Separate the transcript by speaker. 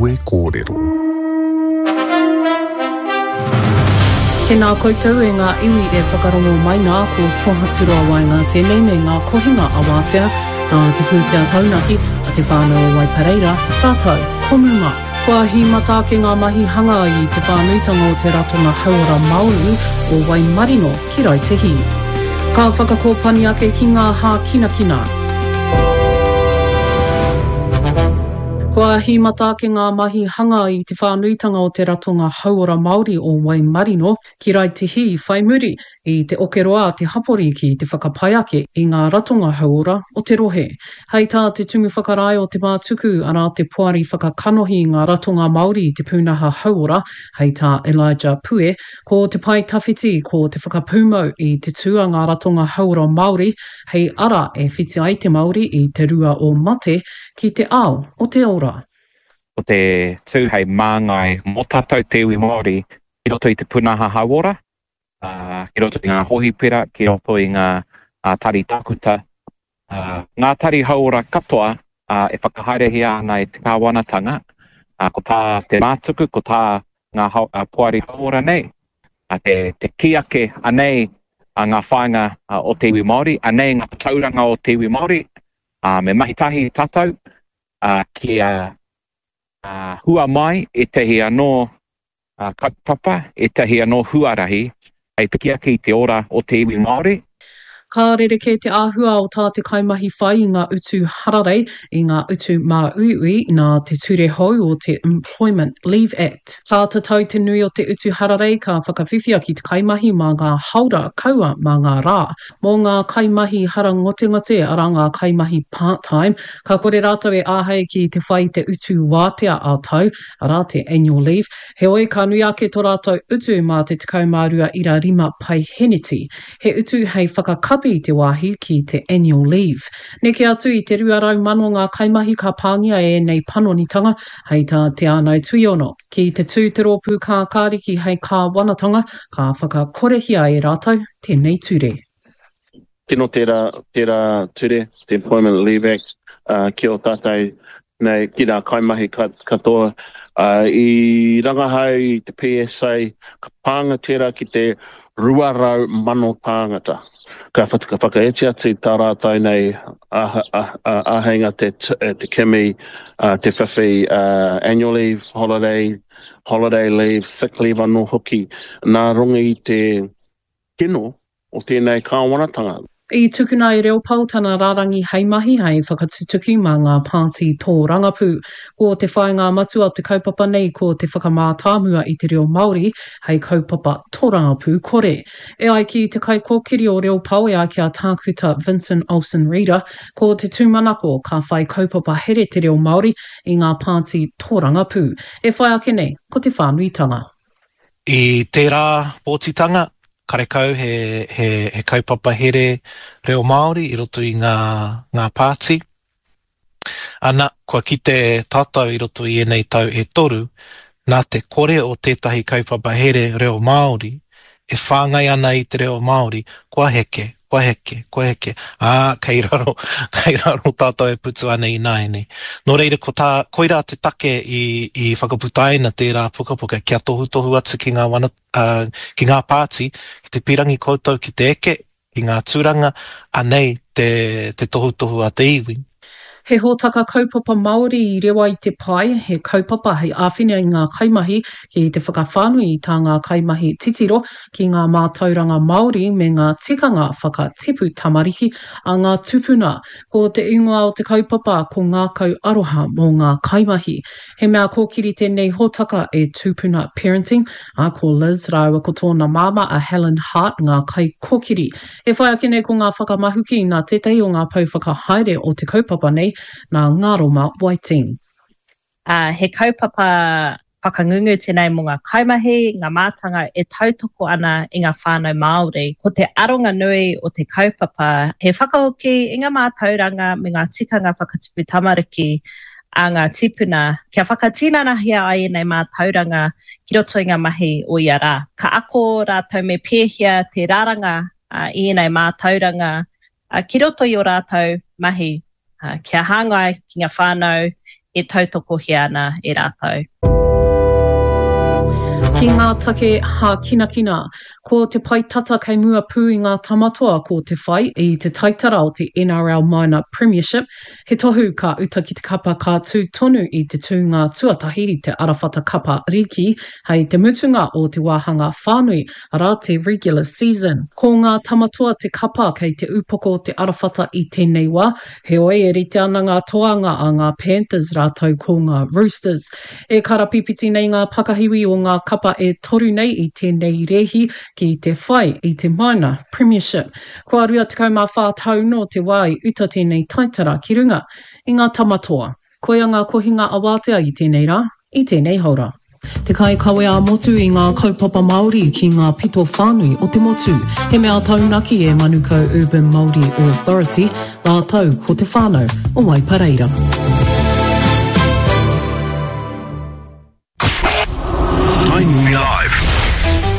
Speaker 1: Ue Kōrero.
Speaker 2: Tēnā koutou e ngā iwi e whakarongo mai nā ko tohatura wai ngā tēnei me ngā kohinga awatea nā te pūtea taunaki a te whānau Waipareira, tātou, komuma. Kua hi mata ke ngā mahi hanga i te whānuitanga o te ratonga hauora Māori o Waimarino ki Raitehi. Ka whakakōpani ake ki ngā hā kina. Kua hi mata ke ngā mahi hanga i te whānuitanga o te ratonga hauora Māori o Waimarino ki Raitehi whai muri i te okeroa te hapori ki te whakapai ake i ngā ratonga hauora o te rohe. Hei tā te tumu whakarai o te mātuku ana te puari whakakanohi ngā ratonga Māori i te pūnaha hauora, hei tā Elijah Pue, ko te pai tawhiti ko te whakapūmau i te tua ngā ratonga hauora Māori, hei ara e whiti ai te Māori i te rua o mate ki te ao o te ora.
Speaker 3: O te tū hei māngai mō tātou te iwi Māori ki roto i te pūnaha hauora, ki roto i ngā hohipera, ki roto i ngā tari takuta. Ngā tari hauora katoa e whakahaerehi ana i te kāwanatanga, ko tā te mātuku, ko tā ngā puari hauora nei, te kiake anei ngā whainga o te iwi Māori, anei ngā tauranga o te iwi Māori, me mahitahi tātou, ki hua mai e tehi anō kaupapa, e tehi anō huarahi, hei pikia ki te ora o te iwi Māori.
Speaker 2: Ka rereke te āhua o tā te kaimahi whai i ngā utu hararei, i ngā utu mā uiui nā te ture hou o te Employment Leave Act. Ka tatau te nui o te utu hararei ka whakawhiwhia ki te kaimahi mā ngā haura kaua mā ngā rā. Mō ngā kaimahi hara ngote ara ngā kaimahi part-time, ka kore rātou e āhei ki te whai te utu wātea a tau, ara te annual leave. He oi ka nui ake tō rātou utu mā te 15 pai heneti. He utu hei whakakapi te wāhi ki te annual leave. Neke atu i te 2,000 ngā kaimahi ka pāngia e nei panonitanga, hei tā te ānau tuiono. Ki te tūtero pū kā kāriki hei kā wanatanga, ka whakakorehia e rātou tēnei ture.
Speaker 4: Kino tērā ture, te Employment Leave Act, ki o tātai nei ki rā kaimahi katoa. I rangahau i te PSA, ka pānga tērā ki te 2,000 pāngata. Ka whakaetia te tā rātai nei āhenga te kimi, te whiwhi annual leave, holiday leave, sick leave anō hoki. Nā rungi i te kino o tēnei kāwanatanga.
Speaker 2: I tukuna i reo pau tana rārangi hei mahi hei whakatutuki mā ngā pāti tō rangapū. Ko te whai ngā matu o te kaupapa nei ko te whakamātāmua i te reo Māori hei kaupapa tō rangapū kore. E ai ki te kai kōkiri o reo pau e ai ki a tākuta Vincent Olsen Reader ko te tūmanako ka whai kaupapa here te reo Māori i ngā pāti tō rangapū. E whai ake nei ko te whānuitanga.
Speaker 5: I tērā pōtitanga, karekau he kaupapa here reo Māori i roto i ngā pāti. Ana, kua ki te tātou i roto i enei tau e toru, nā te kore o tētahi kaupapa here reo Māori, e whāngai ana i te reo Māori, kua heke. Kei raro tātou e putu ana i nāi. Nō reira, koira te take i whakaputaina tērā pukapuka kia tohu atu ki ngā pāti, ki te pirangi koutou ki te eke, ki ngā tūranga, anei te tohu a te iwi.
Speaker 2: He hōtaka kaupapa Māori i rewa i te pai, he kaupapa hei āwhina i ngā kaimahi ki te whakawhānui i tā ngā kaimahi titiro ki ngā mātauranga Māori me ngā tikanga whakatipu tamariki a ngā tupuna. Ko te ingoa o te kaupapa ko ngā kau aroha mō ngā kaimahi. He mea kōkiri tēnei hōtaka e tupuna parenting, a ko Liz rāua ko tōna māma a Helen Hart ngā kai kōkiri. E whai ake nei ko ngā whakamahuki nā tētahi o ngā pau whakahaere o te kaupapa nei, nā Ngaroma Waiting.
Speaker 6: He kaupapa whakangungu tēnei mō ngā kaimahi, ngā mātanga e tautoko ana i ngā whānau Māori. Ko te aronga nui o te kaupapa, he whakahoki i ngā mātauranga me ngā tikanga whakatipu tamariki a ngā tipuna, kia whakatinanahia ai nei mātauranga ki roto i ngā mahi o ia rā. Ka ako rātou me pēhia te rāranga i nei mātauranga ki roto i o rātou mahi. Kia hāngai ki ngā whānau e tautoko hea ana e rātou.
Speaker 2: Ki ngā take ha kina, ko te pai tata kei mua pū i ngā tamatoa ko te whai i te taitara o te NRL Minor Premiership. He tohu ka uta ki te kapa ka tū tonu i te tū ngā tuatahi i te Arawhata Kapa Riki, hei te mutunga o te wāhanga whānui ara te regular season. Ko ngā tamatoa te kapa kei te upoko o te Arawhata i tēnei wā, he oe e rite ana ngā toanga a ngā Panthers rātou ko ngā Roosters. E karapipiti nei ngā pakahiwi o ngā kapa e toru nei i tēnei rehi ki te whai i te Minor Premiership. Kua rua tekau mā whātau no te wai uta tēnei taitara ki runga i ngā tamatoa. Koia ngā kohinga awatea i tēnei rā, i tēnei haura. Te kai kawe a motu i ngā kaupapa Māori ki ngā pito whānui o te motu. He mea taunaki e Manukau Urban Māori Authority, rātau ko te whānau o Waipareira.